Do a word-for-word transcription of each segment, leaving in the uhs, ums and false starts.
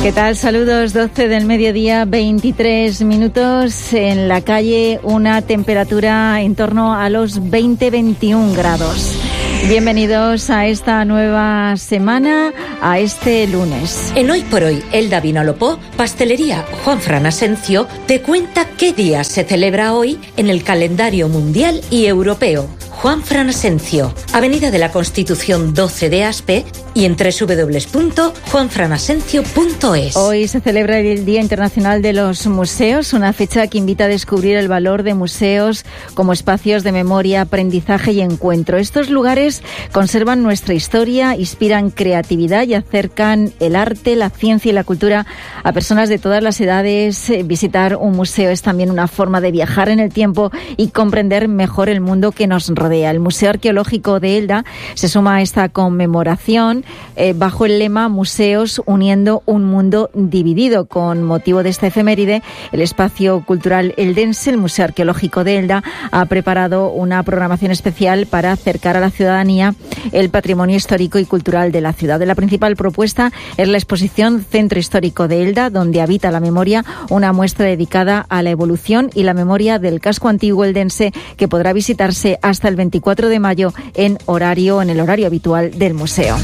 ¿Qué tal? Saludos, doce del mediodía, veintitrés minutos. En la calle una temperatura en torno a los veinte a veintiún grados. Bienvenidos a esta nueva semana, a este lunes. En Hoy por Hoy, Elda Vinalopó, Pastelería Juan Fran Asencio, te cuenta qué día se celebra hoy en el calendario mundial y europeo. Juan Fran Asencio, Avenida de la Constitución doce de Aspe y en doble u doble u doble u punto juan fran asencio punto es. Hoy se celebra el Día Internacional de los Museos, una fecha que invita a descubrir el valor de museos como espacios de memoria, aprendizaje y encuentro. Estos lugares conservan nuestra historia, inspiran creatividad y acercan el arte, la ciencia y la cultura a personas de todas las edades. Visitar un museo es también una forma de viajar en el tiempo y comprender mejor el mundo que nos rodea. El Museo Arqueológico de Elda se suma a esta conmemoración eh, bajo el lema Museos uniendo un mundo dividido. Con motivo de esta efeméride, el Espacio Cultural Eldense, el Museo Arqueológico de Elda, ha preparado una programación especial para acercar a la ciudadanía el patrimonio histórico y cultural de la ciudad. La principal propuesta es la exposición Centro Histórico de Elda, donde habita la memoria, una muestra dedicada a la evolución y la memoria del casco antiguo eldense, que podrá visitarse hasta el veinticuatro de mayo en horario, en el horario habitual del museo.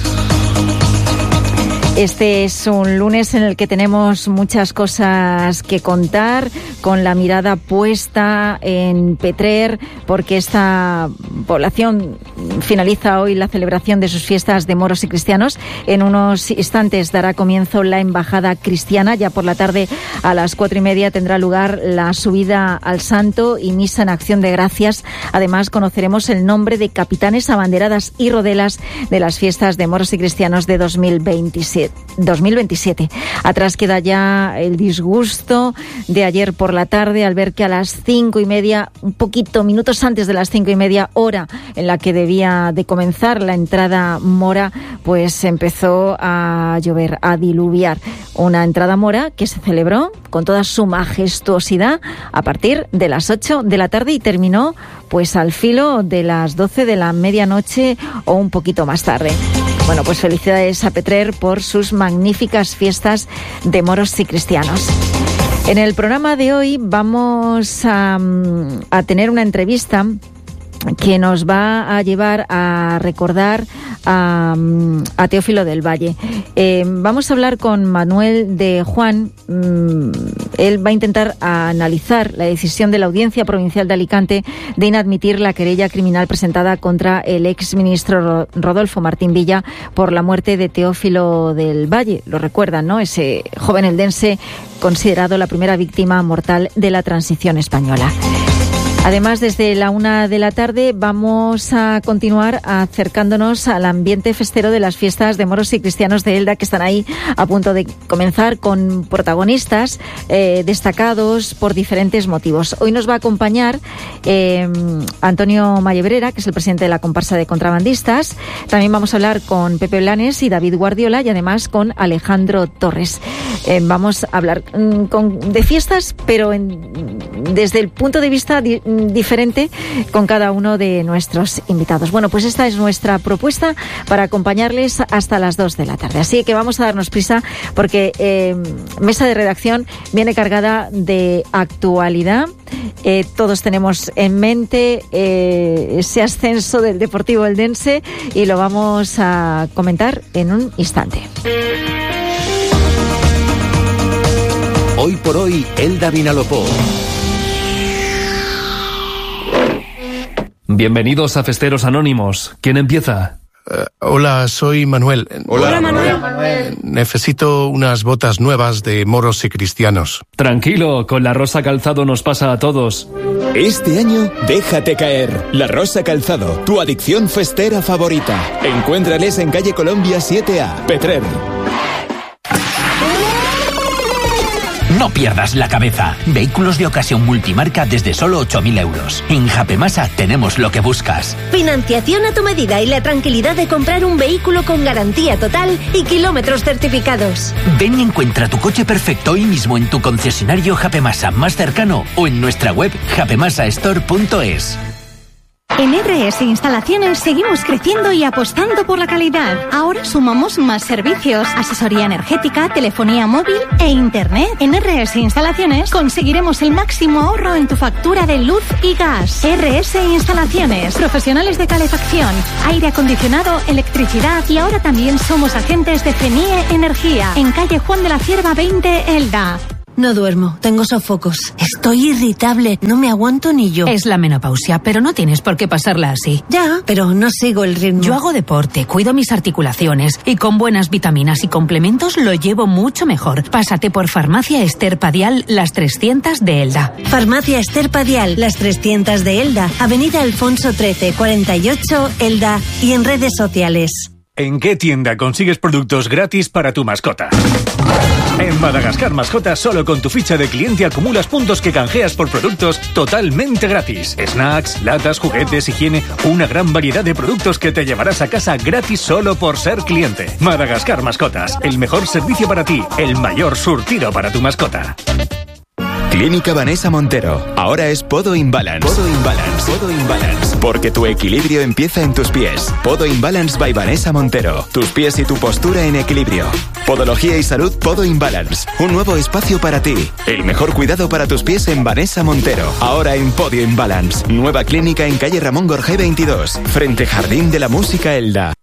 Este es un lunes en el que tenemos muchas cosas que contar, con la mirada puesta en Petrer, porque esta población finaliza hoy la celebración de sus fiestas de moros y cristianos. En unos instantes dará comienzo la embajada cristiana. Ya por la tarde, a las cuatro y media, tendrá lugar la subida al Santo y misa en acción de gracias. Además, conoceremos el nombre de capitanes, abanderadas y rodelas de las fiestas de moros y cristianos de dos mil veintisiete. Atrás queda ya el disgusto de ayer por la tarde al ver que a las cinco y media, un poquito, minutos antes de las cinco y media, hora en la que debía de comenzar la entrada mora, pues empezó a llover, a diluviar. Una entrada mora que se celebró con toda su majestuosidad a partir de las ocho de la tarde y terminó pues al filo de las doce de la medianoche o un poquito más tarde. Bueno, pues felicidades a Petrer por sus magníficas fiestas de moros y cristianos. En el programa de hoy vamos a, a tener una entrevista que nos va a llevar a recordar a, a Teófilo del Valle. Eh, vamos a hablar con Manuel de Juan. Él va a intentar analizar la decisión de la Audiencia Provincial de Alicante de inadmitir la querella criminal presentada contra el exministro Rodolfo Martín Villa por la muerte de Teófilo del Valle. Lo recuerdan, ¿no? Ese joven eldense considerado la primera víctima mortal de la transición española. Además, desde la una de la tarde vamos a continuar acercándonos al ambiente festero de las fiestas de moros y cristianos de Elda, que están ahí a punto de comenzar, con protagonistas eh, destacados por diferentes motivos. Hoy nos va a acompañar eh, Antonio Mallebrera, que es el presidente de la comparsa de contrabandistas. También vamos a hablar con Pepe Blanes y David Guardiola, y además con Alejandro Torres. Eh, vamos a hablar mm, con, de fiestas, pero en, desde el punto de vista di, diferente con cada uno de nuestros invitados. Bueno, pues esta es nuestra propuesta para acompañarles hasta las dos de la tarde. Así que vamos a darnos prisa porque eh, mesa de redacción viene cargada de actualidad. Eh, todos tenemos en mente eh, ese ascenso del Deportivo Eldense y lo vamos a comentar en un instante. Hoy por hoy, Elda Vinalopó. Bienvenidos a Festeros Anónimos. ¿Quién empieza? Uh, hola, soy Manuel. Hola, hola Manuel. Manuel. Necesito unas botas nuevas de moros y cristianos. Tranquilo, con la Rosa Calzado nos pasa a todos. Este año, déjate caer. La Rosa Calzado, tu adicción festera favorita. Encuéntrales en calle Colombia siete A, Petrer. No pierdas la cabeza. Vehículos de ocasión multimarca desde solo ocho mil euros. En Japemasa tenemos lo que buscas. Financiación a tu medida y la tranquilidad de comprar un vehículo con garantía total y kilómetros certificados. Ven y encuentra tu coche perfecto hoy mismo en tu concesionario Japemasa más cercano o en nuestra web japemasa store punto es. En R S Instalaciones seguimos creciendo y apostando por la calidad. Ahora sumamos más servicios, asesoría energética, telefonía móvil e internet. En R S Instalaciones conseguiremos el máximo ahorro en tu factura de luz y gas. R S Instalaciones, profesionales de calefacción, aire acondicionado, electricidad y ahora también somos agentes de CENIE Energía en calle Juan de la Cierva veinte, Elda. No duermo, tengo sofocos. Estoy irritable, no me aguanto ni yo. Es la menopausia, pero no tienes por qué pasarla así. Ya, pero no sigo el ritmo. Yo hago deporte, cuido mis articulaciones y con buenas vitaminas y complementos lo llevo mucho mejor. Pásate por Farmacia Ester Padial, Las trescientas de Elda. Farmacia Ester Padial, Las trescientas de Elda, Avenida Alfonso trece, cuarenta y ocho, Elda y en redes sociales. ¿En qué tienda consigues productos gratis para tu mascota? En Madagascar Mascotas, solo con tu ficha de cliente acumulas puntos que canjeas por productos totalmente gratis. Snacks, latas, juguetes, higiene, una gran variedad de productos que te llevarás a casa gratis solo por ser cliente. Madagascar Mascotas, el mejor servicio para ti, el mayor surtido para tu mascota. Clínica Vanessa Montero. Ahora es Podo Imbalance. Podo Imbalance. Podo Imbalance. Porque tu equilibrio empieza en tus pies. Podo Imbalance by Vanessa Montero. Tus pies y tu postura en equilibrio. Podología y salud Podo Imbalance. Un nuevo espacio para ti. El mejor cuidado para tus pies en Vanessa Montero. Ahora en Podio Imbalance. Nueva clínica en calle Ramón Gorgé veintidós. Frente Jardín de la Música Elda.